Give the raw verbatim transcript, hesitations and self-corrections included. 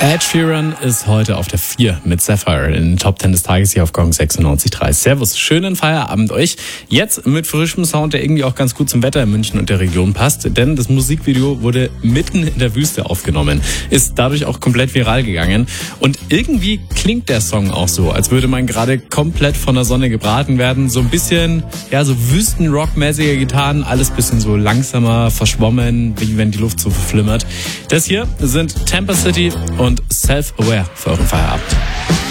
Ed Sheeran ist heute auf der vier mit Sapphire in den Top Ten des Tages hier auf Gong sechsundneunzig Komma drei. Servus, schönen Feierabend euch. Jetzt mit frischem Sound, der irgendwie auch ganz gut zum Wetter in München und der Region passt, denn das Musikvideo wurde mitten in der Wüste aufgenommen, ist dadurch auch komplett viral gegangen und irgendwie klingt der Song auch so, als würde man gerade komplett von der Sonne gebraten werden. So ein bisschen, ja, so Wüstenrock-mäßige Gitarren, alles bisschen so langsamer, verschwommen, wie wenn die Luft so verflimmert. Das hier sind Tampa City und Self-Aware für euren Feierabend.